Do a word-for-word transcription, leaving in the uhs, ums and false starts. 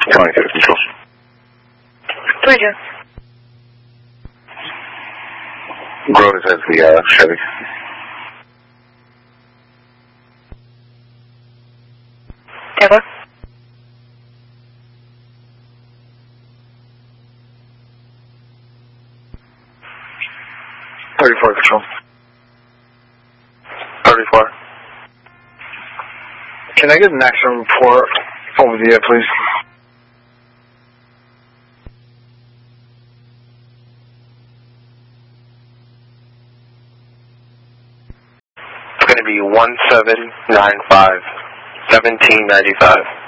twenty-two, control. twenty-two. Rose has the uh, Chevy. Ever? thirty-four, control. thirty-four. Can I get an accident report over the air, please? It's going to be one seven nine five, seventeen ninety-five.